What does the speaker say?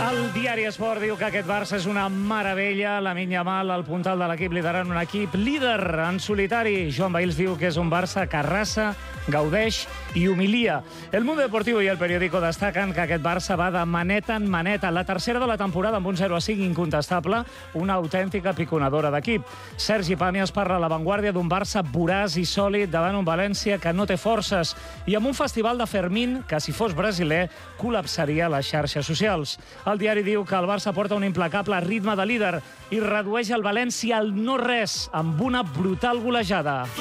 El diari Esport diu que aquest Barça és una meravella. Lamine Yamal, al puntal de l'equip, liderant un equip líder en solitari. Joan Vehils diu que és un Barça que arrasa, gaudeix i humilia. El Mundo Deportivo i el Periódico destaquen que aquest Barça va de maneta en maneta. La tercera de la temporada amb un 0-5 incontestable, una autèntica piconadora d'equip. Sergi Pàmies parla a l'avantguàrdia d'un Barça voraç i sòlid davant un València que no té forces i amb un festival de Fermín que, si fos brasiler, col·lapsaria les xarxes socials. El diari diu que el Barça porta un implacable ritme de líder i redueix el València al no-res amb una brutal golejada.